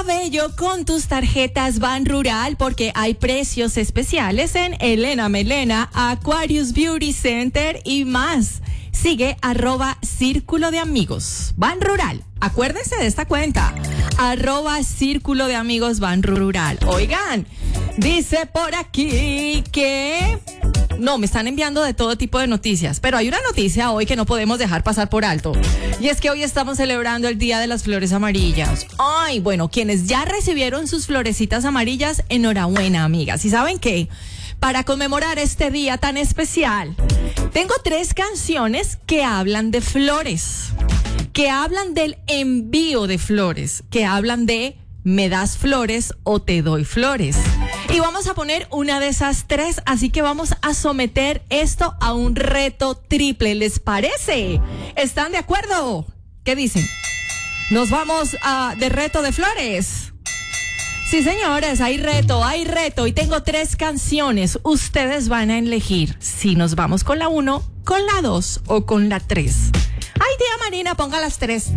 bello con tus tarjetas Ban Rural porque hay precios especiales en Elena Melena, Aquarius Beauty Center y más. Sigue @Círculo de Amigos Ban Rural. Acuérdense de esta cuenta. @Círculo de Amigos Ban Rural. Oigan, dice por aquí que... No, me están enviando de todo tipo de noticias, pero hay una noticia hoy que no podemos dejar pasar por alto. Y es que hoy estamos celebrando el Día de las Flores Amarillas. Ay, bueno, quienes ya recibieron sus florecitas amarillas, enhorabuena, amigas. ¿Y saben qué? Para conmemorar este día tan especial, tengo 3 canciones que hablan de flores, que hablan del envío de flores, que hablan de ¿me das flores o te doy flores? Y vamos a poner una de esas 3, así que vamos a someter esto a un reto triple. ¿Les parece? ¿Están de acuerdo? ¿Qué dicen? ¿Nos vamos de reto de flores? Sí, señores, hay reto. Y tengo 3 canciones. Ustedes van a elegir si nos vamos con la 1, con la 2 o con la 3. Ay, tía Marina, ponga las 3.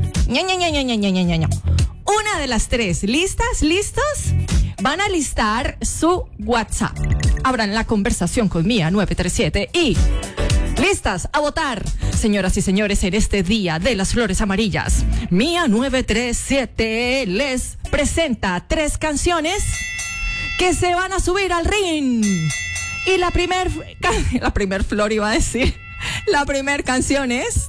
Una de las 3. ¿Listas? ¿Listos? Van a listar su WhatsApp. Abran la conversación con Mía 937 y... ¿listas a votar? Señoras y señores, en este Día de las Flores Amarillas, Mía 937 les presenta 3 canciones que se van a subir al ring. Y la primer flor iba a decir. La primer canción es...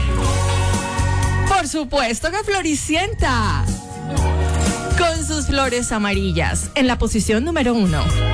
por supuesto que Floricienta, con sus flores amarillas. En la posición número 1,